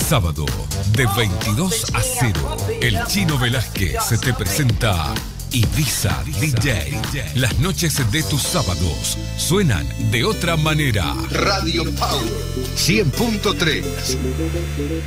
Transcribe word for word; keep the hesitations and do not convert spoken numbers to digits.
sábado, de veintidós a cero, el Chino Velázquez te presenta Ibiza D J. Las noches de tus sábados suenan de otra manera. Radio Power cien punto tres.